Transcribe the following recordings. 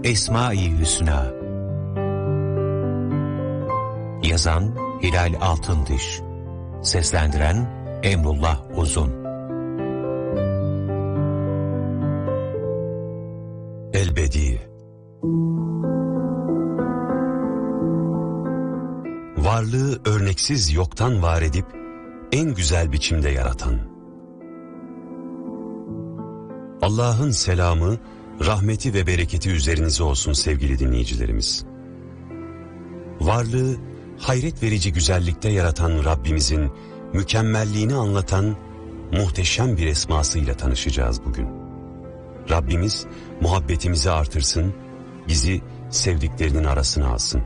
Esma-i Hüsna. Yazan Hilal Altındiş. Seslendiren Emrullah Uzun. El-Bedi. Varlığı örneksiz yoktan var edip en güzel biçimde yaratan. Allah'ın selamı, rahmeti ve bereketi üzerinize olsun sevgili dinleyicilerimiz. Varlığı hayret verici güzellikte yaratan Rabbimizin mükemmelliğini anlatan muhteşem bir esmasıyla tanışacağız bugün. Rabbimiz muhabbetimizi artırsın, bizi sevdiklerinin arasına alsın.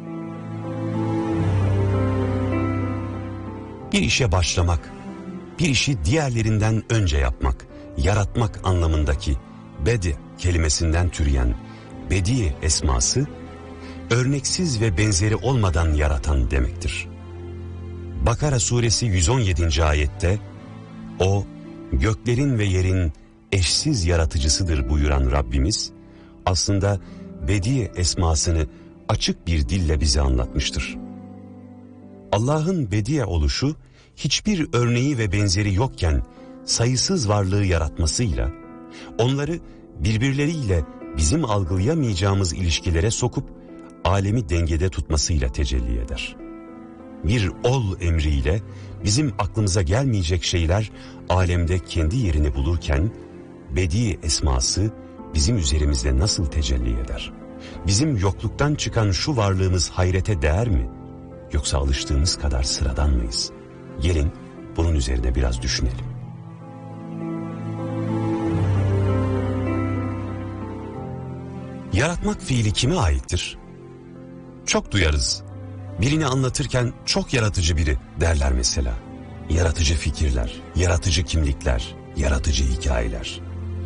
Bir işe başlamak, bir işi diğerlerinden önce yapmak, yaratmak anlamındaki bedi kelimesinden türeyen bedi esması, örneksiz ve benzeri olmadan yaratan demektir. Bakara suresi 117. ayette, o göklerin ve yerin eşsiz yaratıcısıdır buyuran Rabbimiz, aslında bedi esmasını açık bir dille bize anlatmıştır. Allah'ın bedi oluşu, hiçbir örneği ve benzeri yokken sayısız varlığı yaratmasıyla, onları birbirleriyle bizim algılayamayacağımız ilişkilere sokup alemi dengede tutmasıyla tecelli eder. Bir ol emriyle bizim aklımıza gelmeyecek şeyler alemde kendi yerini bulurken, bedi esması bizim üzerimizde nasıl tecelli eder? Bizim yokluktan çıkan şu varlığımız hayrete değer mi? Yoksa alıştığımız kadar sıradan mıyız? Gelin bunun üzerine biraz düşünelim. Yaratmak fiili kime aittir? Çok duyarız. Birini anlatırken çok yaratıcı biri derler mesela. Yaratıcı fikirler, yaratıcı kimlikler, yaratıcı hikayeler.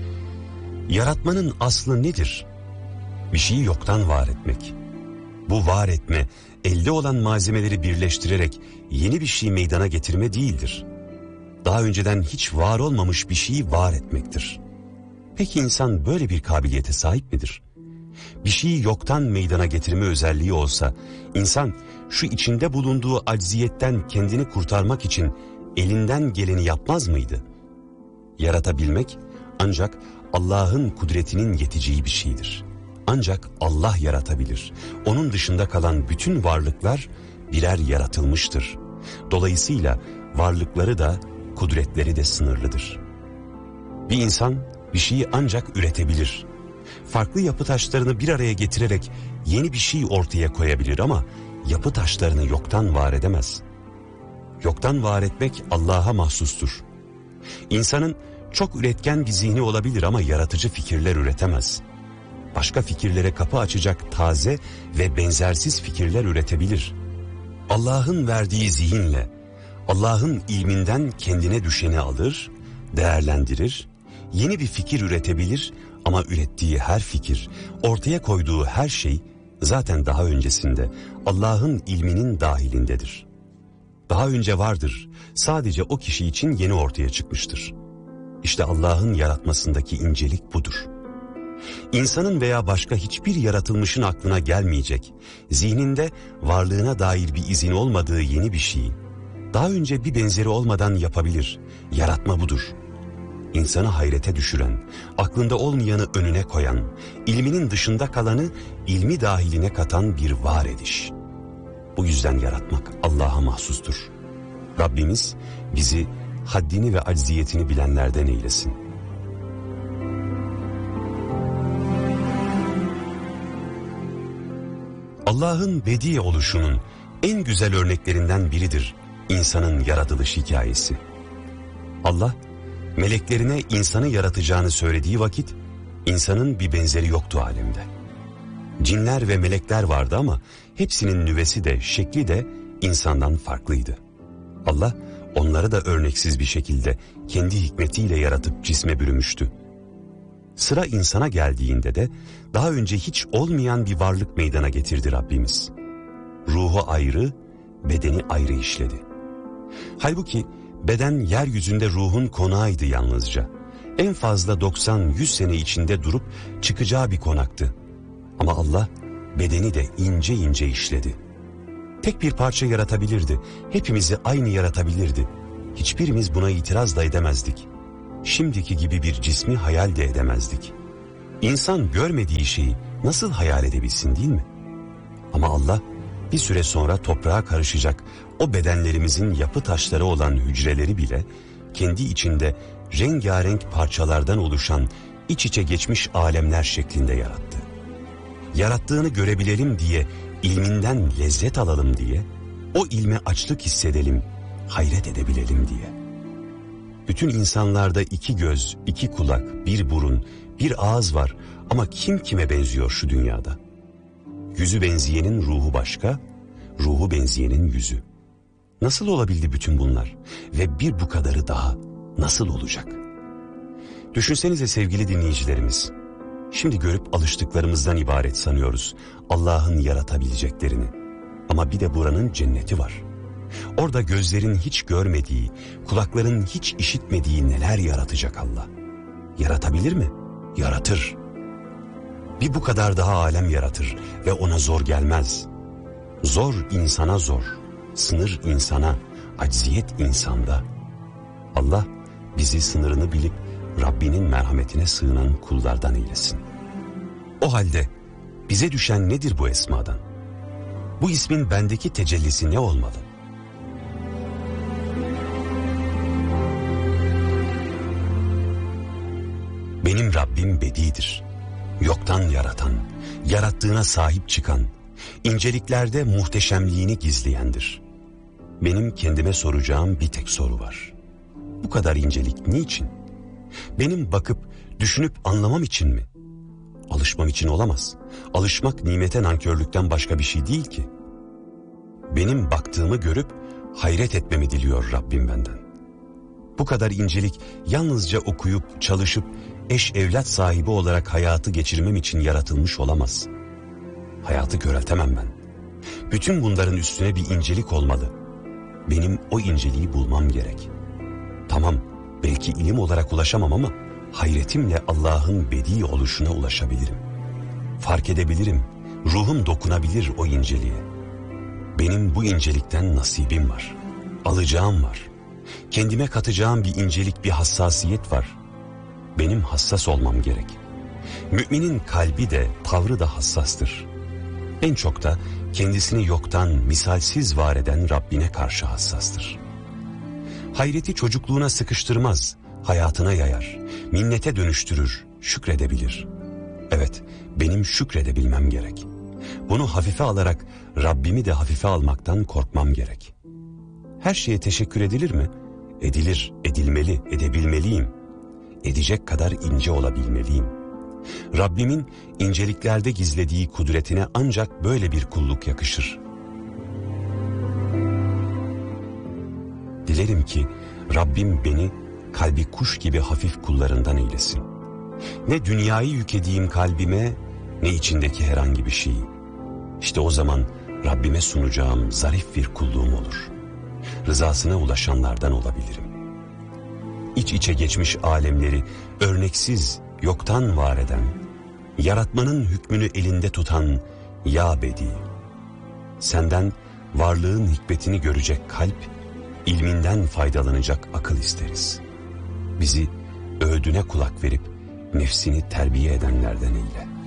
Yaratmanın aslı nedir? Bir şeyi yoktan var etmek. Bu var etme, elde olan malzemeleri birleştirerek yeni bir şey meydana getirme değildir. Daha önceden hiç var olmamış bir şeyi var etmektir. Peki insan böyle bir kabiliyete sahip midir? Bir şeyi yoktan meydana getirme özelliği olsa, insan şu içinde bulunduğu acziyetten kendini kurtarmak için elinden geleni yapmaz mıydı? Yaratabilmek ancak Allah'ın kudretinin yeteceği bir şeydir. Ancak Allah yaratabilir. Onun dışında kalan bütün varlıklar birer yaratılmıştır. Dolayısıyla varlıkları da kudretleri de sınırlıdır. Bir insan bir şeyi ancak üretebilir. Farklı yapı taşlarını bir araya getirerek yeni bir şey ortaya koyabilir ama yapı taşlarını yoktan var edemez. Yoktan var etmek Allah'a mahsustur. İnsanın çok üretken bir zihni olabilir ama yaratıcı fikirler üretemez. Başka fikirlere kapı açacak taze ve benzersiz fikirler üretebilir. Allah'ın verdiği zihinle, Allah'ın ilminden kendine düşeni alır, değerlendirir, yeni bir fikir üretebilir ama ürettiği her fikir, ortaya koyduğu her şey zaten daha öncesinde Allah'ın ilminin dahilindedir. Daha önce vardır, sadece o kişi için yeni ortaya çıkmıştır. İşte Allah'ın yaratmasındaki incelik budur. İnsanın veya başka hiçbir yaratılmışın aklına gelmeyecek, zihninde varlığına dair bir izin olmadığı yeni bir şeyi, daha önce bir benzeri olmadan yapabilir. Yaratma budur. İnsanı hayrete düşüren, aklında olmayanı önüne koyan, ilminin dışında kalanı ilmi dahiline katan bir var ediş. Bu yüzden yaratmak Allah'a mahsustur. Rabbimiz bizi haddini ve acziyetini bilenlerden eylesin. Allah'ın bedi oluşunun en güzel örneklerinden biridir insanın yaratılış hikayesi. Allah, meleklerine insanı yaratacağını söylediği vakit, insanın bir benzeri yoktu alemde. Cinler ve melekler vardı ama hepsinin nüvesi de şekli de insandan farklıydı. Allah, onları da örneksiz bir şekilde kendi hikmetiyle yaratıp cisme bürümüştü. Sıra insana geldiğinde de daha önce hiç olmayan bir varlık meydana getirdi Rabbimiz. Ruhu ayrı, bedeni ayrı işledi. Halbuki beden yeryüzünde ruhun konağıydı yalnızca. En fazla 90-100 sene içinde durup çıkacağı bir konaktı. Ama Allah bedeni de ince ince işledi. Tek bir parça yaratabilirdi. Hepimizi aynı yaratabilirdi. Hiçbirimiz buna itiraz da edemezdik. Şimdiki gibi bir cismi hayal de edemezdik. İnsan görmediği şeyi nasıl hayal edebilsin, değil mi? Ama Allah bir süre sonra toprağa karışacak o bedenlerimizin yapı taşları olan hücreleri bile kendi içinde rengarenk parçalardan oluşan iç içe geçmiş alemler şeklinde yarattı. Yarattığını görebilelim diye, ilminden lezzet alalım diye, o ilme açlık hissedelim, hayret edebilelim diye. Bütün insanlarda 2 göz, 2 kulak, 1 burun, 1 ağız var ama kim kime benziyor şu dünyada? Yüzü benzeyenin ruhu başka, ruhu benzeyenin yüzü. Nasıl olabildi bütün bunlar? Ve bir bu kadarı daha nasıl olacak? Düşünsenize sevgili dinleyicilerimiz. Şimdi görüp alıştıklarımızdan ibaret sanıyoruz Allah'ın yaratabileceklerini. Ama bir de buranın cenneti var. Orada gözlerin hiç görmediği, kulakların hiç işitmediği neler yaratacak Allah. Yaratabilir mi? Yaratır. Bir bu kadar daha alem yaratır ve ona zor gelmez. Zor insana zor, sınır insana, acziyet insanda. Allah bizi sınırını bilip Rabbinin merhametine sığınan kullardan eylesin. O halde bize düşen nedir bu esmadan? Bu ismin bendeki tecellisi ne olmalı? Benim Rabbim bedidir. Yoktan yaratan, yarattığına sahip çıkan, inceliklerde muhteşemliğini gizleyendir. Benim kendime soracağım bir tek soru var. Bu kadar incelik niçin? Benim bakıp, düşünüp anlamam için mi? Alışmam için olamaz. Alışmak nimete nankörlükten başka bir şey değil ki. Benim baktığımı görüp hayret etmemi diliyor Rabbim benden. Bu kadar incelik yalnızca okuyup, çalışıp, eş evlat sahibi olarak hayatı geçirmem için yaratılmış olamaz. Hayatı köreltemem ben. Bütün bunların üstüne bir incelik olmalı. Benim o inceliği bulmam gerek. Tamam, belki ilim olarak ulaşamam ama hayretimle Allah'ın bedi oluşuna ulaşabilirim. Fark edebilirim, ruhum dokunabilir o inceliğe. Benim bu incelikten nasibim var, alacağım var. Kendime katacağım bir incelik, bir hassasiyet var. Benim hassas olmam gerek. Müminin kalbi de, tavrı da hassastır. En çok da kendisini yoktan, misalsiz var eden Rabbine karşı hassastır. Hayreti çocukluğuna sıkıştırmaz, hayatına yayar, minnete dönüştürür, şükredebilir. Evet, benim şükredebilmem gerek. Bunu hafife alarak Rabbimi de hafife almaktan korkmam gerek. Her şeye teşekkür edilir mi? Edilir, edilmeli, edebilmeliyim. Edecek kadar ince olabilmeliyim. Rabbimin inceliklerde gizlediği kudretine ancak böyle bir kulluk yakışır. Dilerim ki Rabbim beni kalbi kuş gibi hafif kullarından eylesin. Ne dünyayı yüklediğim kalbime, ne içindeki herhangi bir şeyi. İşte o zaman Rabbime sunacağım zarif bir kulluğum olur. Rızasına ulaşanlardan olabilirim. İç içe geçmiş alemleri örneksiz, yoktan var eden, yaratmanın hükmünü elinde tutan ya Bedi. Senden varlığın hikmetini görecek kalp, ilminden faydalanacak akıl isteriz. Bizi öğüdüne kulak verip nefsini terbiye edenlerden eyle.